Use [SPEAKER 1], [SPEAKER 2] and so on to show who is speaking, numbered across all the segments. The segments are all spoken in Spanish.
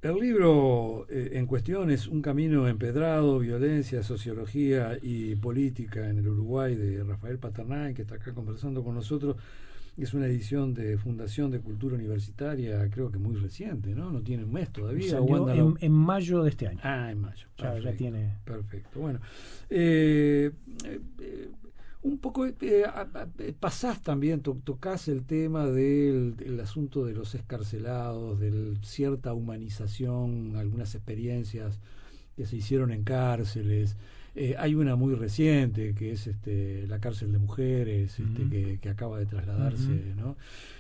[SPEAKER 1] El libro en cuestión es Un camino empedrado, violencia, sociología y política en el Uruguay, de Rafael Paternay, que está acá conversando con nosotros. Es una edición de Fundación de Cultura Universitaria, creo que muy reciente, ¿no? No tiene un mes todavía. ¿O
[SPEAKER 2] Salió
[SPEAKER 1] anda
[SPEAKER 2] en mayo de este año.
[SPEAKER 1] Ah, en mayo.
[SPEAKER 2] Ya
[SPEAKER 1] Perfecto.
[SPEAKER 2] tiene.
[SPEAKER 1] Perfecto. Bueno, eh, un poco pasás también, tocas el tema del asunto de los escarcelados, de cierta humanización, algunas experiencias que se hicieron en cárceles. Hay una muy reciente que es la cárcel de mujeres, que acaba de trasladarse, ¿no?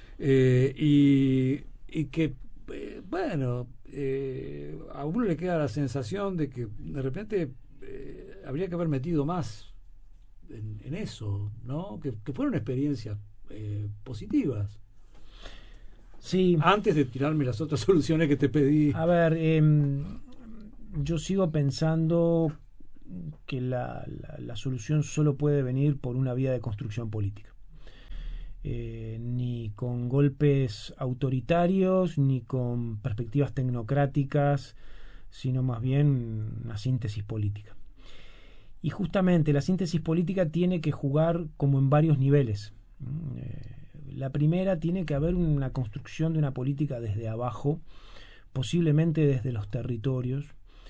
[SPEAKER 1] Y que, bueno, a uno le queda la sensación de que de repente habría que haber metido más en eso, ¿no? Que fueron experiencias positivas.
[SPEAKER 2] Sí.
[SPEAKER 1] Antes de tirarme las otras soluciones que te pedí.
[SPEAKER 2] A ver, yo sigo pensando que la solución solo puede venir por una vía de construcción política. Ni con golpes autoritarios, ni con perspectivas tecnocráticas, sino más bien una síntesis política. Y justamente la síntesis política tiene que jugar como en varios niveles. La primera, tiene que haber una construcción de una política desde abajo, posiblemente desde los territorios,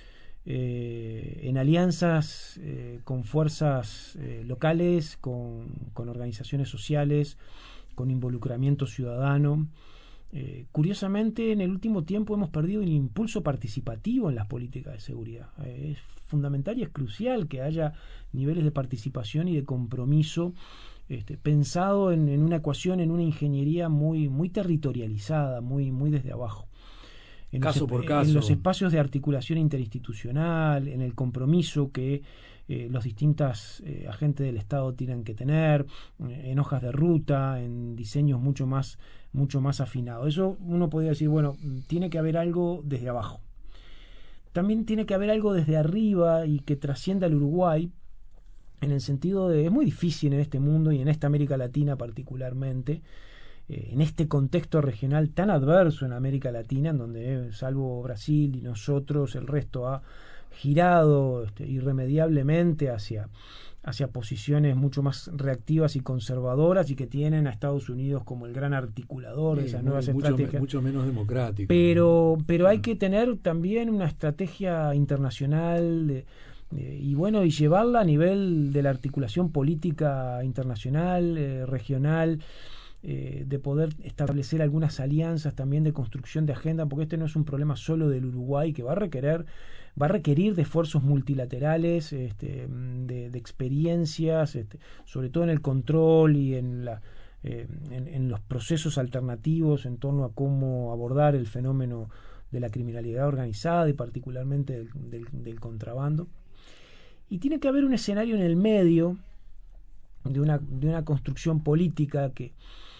[SPEAKER 2] en alianzas con fuerzas locales, con organizaciones sociales, con involucramiento ciudadano. Curiosamente, en el último tiempo hemos perdido el impulso participativo en las políticas de seguridad. Es fundamental y es crucial que haya niveles de participación y de compromiso pensado en una ecuación, en una ingeniería muy territorializada, muy desde abajo.
[SPEAKER 1] Caso por caso.
[SPEAKER 2] En los espacios de articulación interinstitucional, en el compromiso que los distintos agentes del Estado tienen que tener, en hojas de ruta, en diseños mucho más afinados. Eso uno podría decir, bueno, tiene que haber algo desde abajo. También tiene que haber algo desde arriba y que trascienda al Uruguay, en el sentido de, es muy difícil en este mundo y en esta América Latina particularmente, en este contexto regional tan adverso en América Latina, en donde salvo Brasil y nosotros, el resto ha girado irremediablemente hacia posiciones mucho más reactivas y conservadoras, y que tienen a Estados Unidos como el gran articulador de esas nuevas estrategias.
[SPEAKER 1] Mucho menos democrático.
[SPEAKER 2] Pero hay que tener también una estrategia internacional y bueno, y llevarla a nivel de la articulación política internacional, regional, de poder establecer algunas alianzas también de construcción de agenda, porque este no es un problema solo del Uruguay, que va a requerir de esfuerzos multilaterales, de experiencias, sobre todo en el control y en los procesos alternativos en torno a cómo abordar el fenómeno de la criminalidad organizada y particularmente del contrabando. Y tiene que haber un escenario en el medio de una construcción política que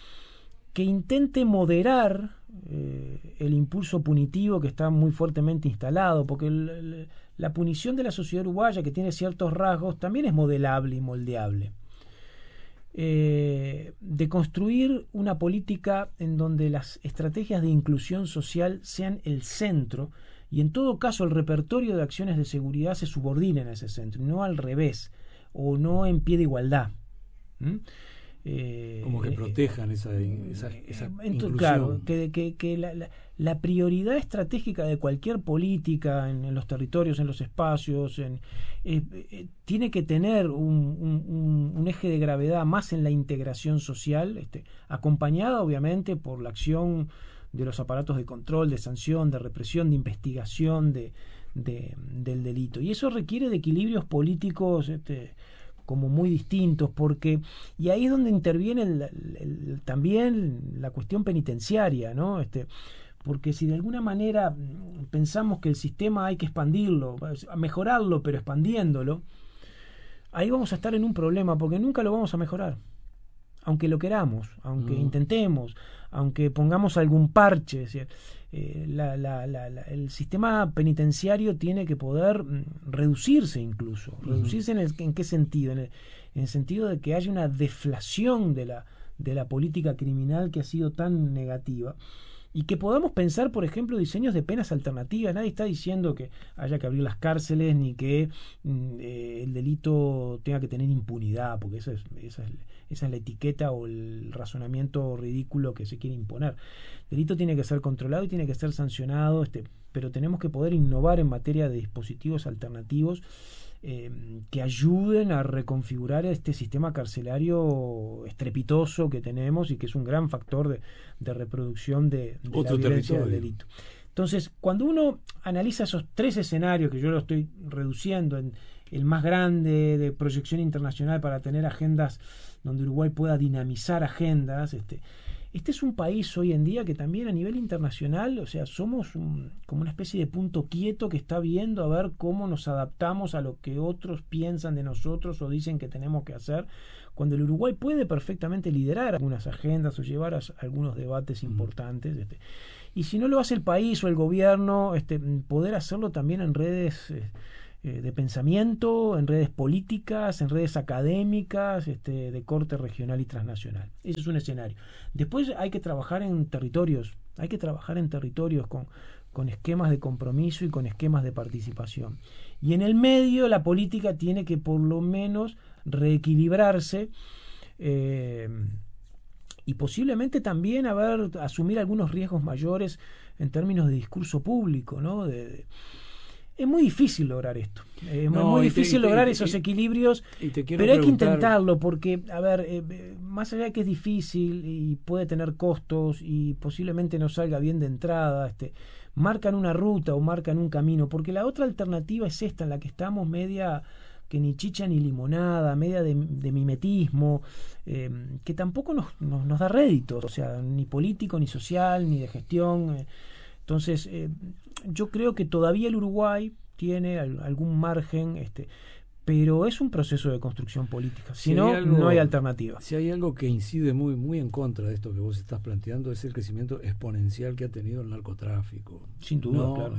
[SPEAKER 2] intente moderar el impulso punitivo que está muy fuertemente instalado, porque la punición de la sociedad uruguaya, que tiene ciertos rasgos, también es modelable y moldeable. De construir una política en donde las estrategias de inclusión social sean el centro, y en todo caso el repertorio de acciones de seguridad se subordinen a ese centro, no al revés, o no en pie de igualdad.
[SPEAKER 1] Como que protejan esa inclusión.
[SPEAKER 2] Claro, que la prioridad estratégica de cualquier política en los territorios, en los espacios, tiene que tener un eje de gravedad más en la integración social, acompañada obviamente por la acción de los aparatos de control, de sanción, de represión, de investigación del delito. Y eso requiere de equilibrios políticos como muy distintos, y ahí es donde interviene también la cuestión penitenciaria, ¿no? Porque si de alguna manera pensamos que el sistema hay que expandirlo, mejorarlo, pero expandiéndolo, ahí vamos a estar en un problema, porque nunca lo vamos a mejorar, aunque lo queramos, aunque intentemos, aunque pongamos algún parche. Es decir, el sistema penitenciario tiene que poder reducirse incluso. ¿Reducirse en qué sentido? En el sentido de que haya una deflación de la política criminal que ha sido tan negativa, y que podamos pensar, por ejemplo, diseños de penas alternativas. Nadie está diciendo que haya que abrir las cárceles ni que el delito tenga que tener impunidad, porque esa es la etiqueta o el razonamiento ridículo que se quiere imponer. El delito tiene que ser controlado y tiene que ser sancionado, pero tenemos que poder innovar en materia de dispositivos alternativos que ayuden a reconfigurar este sistema carcelario estrepitoso que tenemos y que es un gran factor de reproducción de la violencia del delito. Entonces, cuando uno analiza esos tres escenarios, que yo lo estoy reduciendo en el más grande de proyección internacional para tener agendas donde Uruguay pueda dinamizar agendas, este es un país hoy en día que también a nivel internacional, o sea, somos como una especie de punto quieto que está viendo a ver cómo nos adaptamos a lo que otros piensan de nosotros o dicen que tenemos que hacer, cuando el Uruguay puede perfectamente liderar algunas agendas o llevar a algunos debates importantes. Y si no lo hace el país o el gobierno, poder hacerlo también en redes de pensamiento, en redes políticas, en redes académicas, de corte regional y transnacional. Ese es un escenario. Después hay que trabajar en territorios, con esquemas de compromiso y con esquemas de participación. Y en el medio la política tiene que por lo menos reequilibrarse y posiblemente también asumir algunos riesgos mayores en términos de discurso público, ¿no? Es muy difícil lograr esto. Es muy difícil lograr esos equilibrios, pero hay que intentarlo porque, a ver, más allá de que es difícil y puede tener costos y posiblemente no salga bien de entrada, marcan una ruta o marcan un camino, porque la otra alternativa es esta, en la que estamos media que ni chicha ni limonada, media de mimetismo, que tampoco nos da rédito, o sea, ni político, ni social, ni de gestión. Entonces, yo creo que todavía el Uruguay tiene algún margen, pero es un proceso de construcción política. Si no, no hay alternativa.
[SPEAKER 1] Si hay algo que incide muy, muy en contra de esto que vos estás planteando, es el crecimiento exponencial que ha tenido el narcotráfico.
[SPEAKER 2] Sin duda, ¿no? Claro.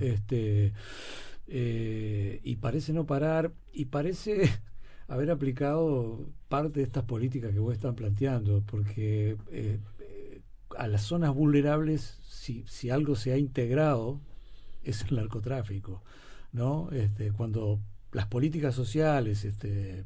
[SPEAKER 1] Y parece no parar, y parece haber aplicado parte de estas políticas que vos estás planteando, porque a las zonas vulnerables, si algo se ha integrado, es el narcotráfico, ¿no? Cuando las políticas sociales, de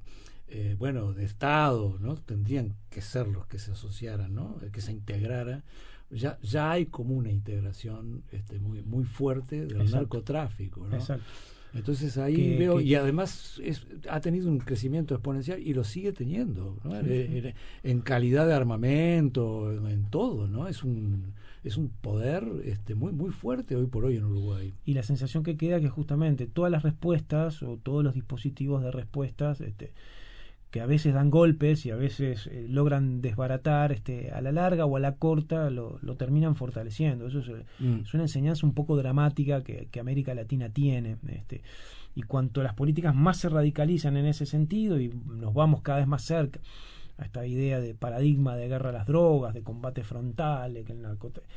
[SPEAKER 1] Estado, ¿no? Tendrían que ser los que se asociaran, ¿no? Que se integrara. Ya hay como una integración muy, muy fuerte del narcotráfico, ¿no? Exacto. Entonces ahí veo, y además ha tenido un crecimiento exponencial y lo sigue teniendo, ¿no? En calidad de armamento, en todo, ¿no? Es un poder muy, muy fuerte hoy por hoy en Uruguay.
[SPEAKER 2] Y la sensación que queda que justamente todas las respuestas o todos los dispositivos de respuestas que a veces dan golpes y a veces logran desbaratar, a la larga o a la corta lo terminan fortaleciendo. Eso es una enseñanza un poco dramática que América Latina tiene. Y cuanto las políticas más se radicalizan en ese sentido y nos vamos cada vez más cerca a esta idea de paradigma de guerra a las drogas, de combate frontal, de que el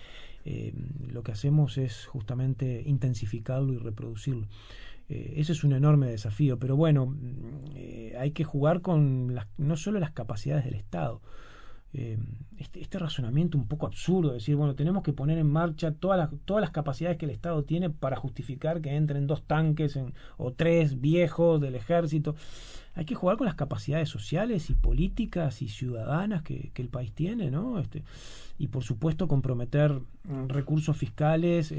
[SPEAKER 2] lo que hacemos es justamente intensificarlo y reproducirlo. Ese es un enorme desafío, pero bueno, hay que jugar con no solo las capacidades del Estado. Este razonamiento un poco absurdo, decir, bueno, tenemos que poner en marcha todas las capacidades que el Estado tiene para justificar que entren 2 tanques o 3 viejos del ejército. Hay que jugar con las capacidades sociales y políticas y ciudadanas que el país tiene, ¿no? Y por supuesto comprometer recursos fiscales,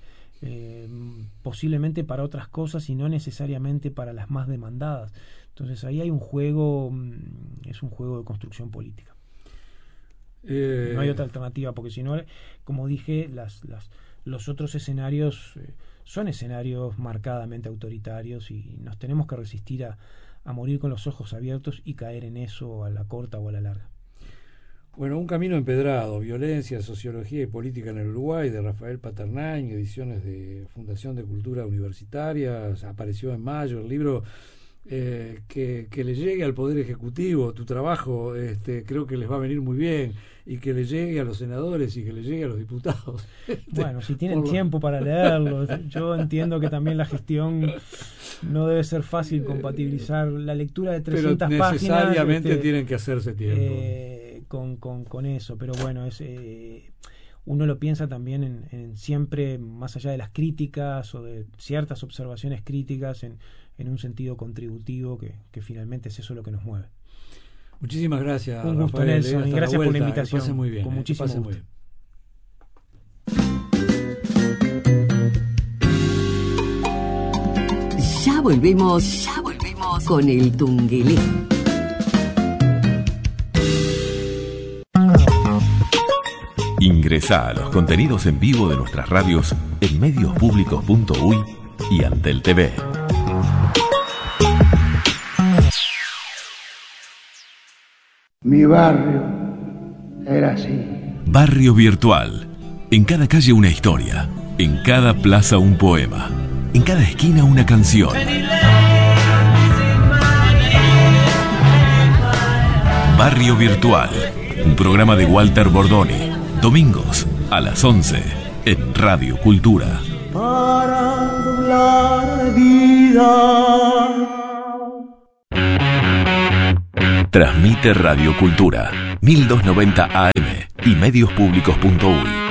[SPEAKER 2] posiblemente para otras cosas y no necesariamente para las más demandadas. Entonces ahí hay es un juego de construcción política. No hay otra alternativa, porque si no, como dije, los otros escenarios son escenarios marcadamente autoritarios y nos tenemos que resistir a morir con los ojos abiertos y caer en eso a la corta o a la larga.
[SPEAKER 1] Bueno, Un camino empedrado, violencia, sociología y política en el Uruguay, de Rafael Paternain, ediciones de Fundación de Cultura Universitaria, apareció en mayo. El libro que le llegue al Poder Ejecutivo, tu trabajo, creo que les va a venir muy bien, y que le llegue a los senadores y que le llegue a los diputados.
[SPEAKER 2] Bueno, si tienen tiempo para leerlo. Yo entiendo que también la gestión no debe ser fácil compatibilizar la lectura de 300
[SPEAKER 1] pero
[SPEAKER 2] páginas.
[SPEAKER 1] Necesariamente tienen que hacerse tiempo.
[SPEAKER 2] Con eso, pero bueno, uno lo piensa también en siempre, más allá de las críticas o de ciertas observaciones críticas, en un sentido contributivo que finalmente es eso lo que nos mueve.
[SPEAKER 1] Muchísimas gracias.
[SPEAKER 2] Un gusto,
[SPEAKER 1] Rafael,
[SPEAKER 2] Nelson, y gracias por la invitación.
[SPEAKER 1] Que pase muy bien.
[SPEAKER 2] Con muchísimo gusto.
[SPEAKER 1] Muy bien.
[SPEAKER 3] Ya volvemos con el Tungelé.
[SPEAKER 4] Ingresá a los contenidos en vivo de nuestras radios en mediospublicos.uy y Antel TV.
[SPEAKER 5] Mi barrio era así.
[SPEAKER 4] Barrio Virtual. En cada calle una historia, en cada plaza un poema, en cada esquina una canción. Barrio Virtual, un programa de Walter Bordoni, domingos a las 11 en Radio Cultura.
[SPEAKER 5] Para doblar vida.
[SPEAKER 4] Transmite Radio Cultura, 1290 AM y mediospublicos.uy.